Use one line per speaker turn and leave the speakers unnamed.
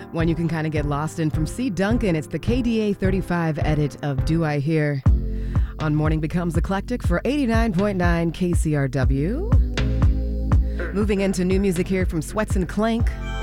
One you can kind of get lost in. From C. Duncan, it's the KDA 35 edit of Do I Hear on Morning Becomes Eclectic for 89.9 KCRW. Moving into new music here from Sweats and Clank.